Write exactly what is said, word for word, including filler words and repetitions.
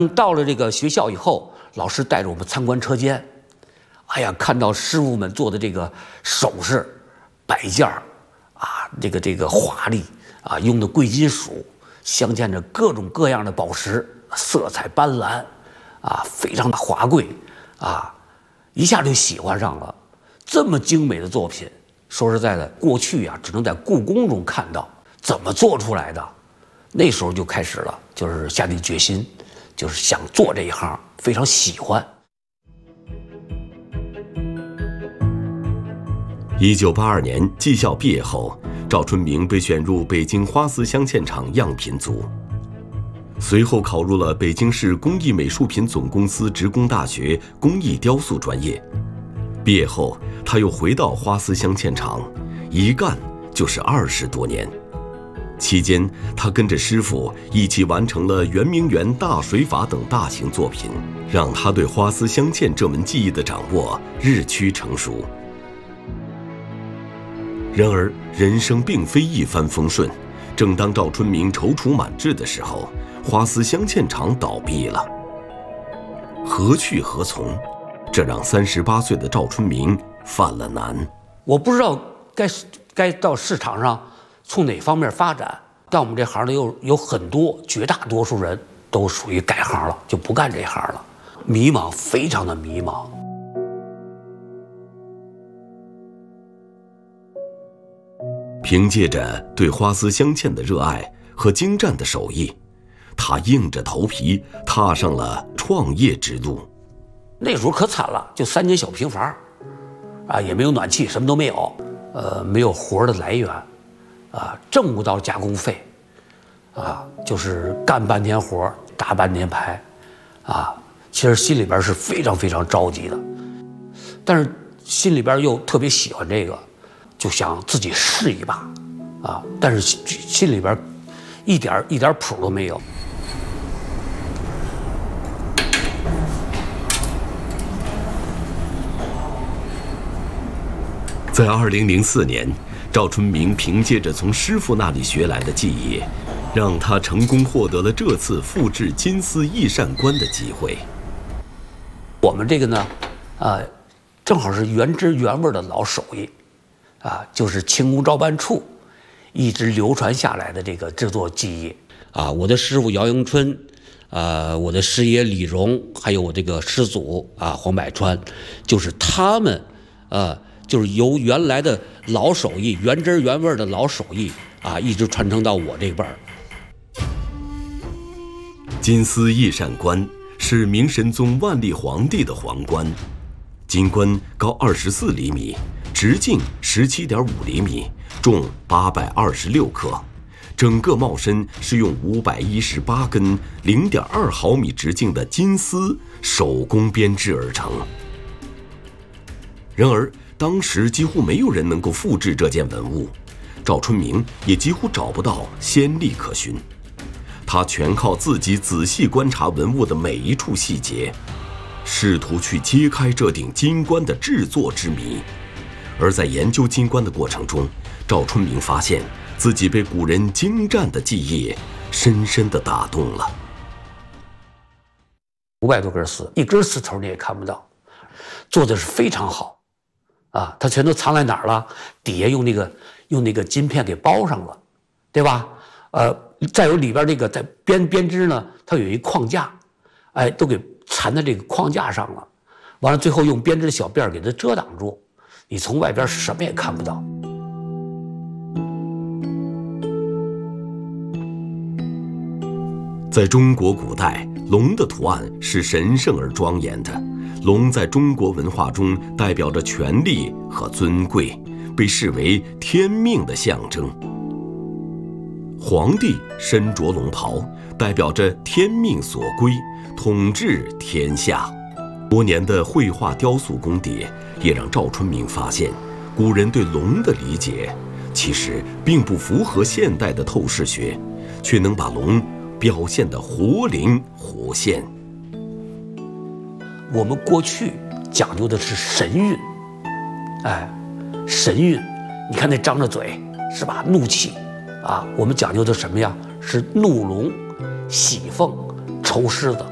到了这个学校以后，老师带着我们参观车间，哎呀，看到师傅们做的这个首饰、摆件儿，啊，这个这个华丽啊，用的贵金属，镶嵌着各种各样的宝石，色彩斑斓，啊，非常的华贵，啊，一下就喜欢上了。这么精美的作品，说实在的，过去啊，只能在故宫中看到，怎么做出来的？那时候就开始了，就是下定决心，就是想做这一行，非常喜欢。 一九八二年技校毕业后，赵春明被选入北京花丝镶嵌厂样品组，随后考入了北京市工艺美术品总公司职工大学工艺雕塑专业。毕业后，他又回到花丝镶嵌厂，一干就是二十多年。期间，他跟着师傅一起完成了圆明园大水法等大型作品，让他对花丝镶嵌这门技艺的掌握日趋成熟。然而，人生并非一帆风顺。正当赵春明踌躇满志的时候，花丝镶嵌厂倒闭了。何去何从？这让三十八岁的赵春明犯了难。 我不知道该该到市场上从哪方面发展，但我们这行里有有很多绝大多数人都属于改行了，就不干这行了，迷茫，非常的迷茫。 凭借着对花丝镶嵌的热爱和精湛的手艺，他硬着头皮踏上了创业之路。 那时候可惨了，就三间小平房，啊，也没有暖气，什么都没有，呃，没有活的来源，啊，挣不到加工费，啊，就是干半天活打半天牌，啊，其实心里边是非常非常着急的，但是心里边又特别喜欢这个，就想自己试一把，啊，但是心里边一点一点谱都没有。 在二零零四年，赵春明凭借着从师傅那里学来的技艺，让他成功获得了这次复制金丝翼扇冠的机会。 我们这个呢，啊，正好是原汁原味的老手艺，啊，就是清宫照办处一直流传下来的这个制作技艺。啊，我的师傅姚迎春，啊，我的师爷李荣，还有我这个师祖啊黄百川，就是他们，啊。就是由原来的老手艺、原汁原味的老手艺啊，一直传承到我这辈儿。 金丝翼扇冠是明神宗万历皇帝的皇冠，金冠高二十四厘米，直径十七点五厘米，重八百二十六克，整个帽身是用五百一十八根零点二毫米直径的金丝手工编织而成。然而，当时几乎没有人能够复制这件文物，赵春明也几乎找不到先例可循。他全靠自己仔细观察文物的每一处细节，试图去揭开这顶金冠的制作之谜。而在研究金冠的过程中，赵春明发现自己被古人精湛的技艺深深地打动了。 五百多根丝，一根丝头你也看不到，做的是非常好。啊，它全都藏在哪儿了？底下用那个用那个金片给包上了，对吧？呃，再有里边这个在编编织呢，它有一框架，哎，都给缠在这个框架上了。完了，最后用编织小辫给它遮挡住，你从外边什么也看不到。 在中国古代，龙的图案是神圣而庄严的。龙在中国文化中代表着权力和尊贵，被视为天命的象征。皇帝身着龙袍，代表着天命所归，统治天下。多年的绘画雕塑功底，也让赵春明发现，古人对龙的理解其实并不符合现代的透视学，却能把龙表现得活灵活现。 我们过去讲究的是神韵，哎，神韵，你看那张着嘴是吧？怒气啊，我们讲究的什么呀？是怒龙、喜凤、愁狮子。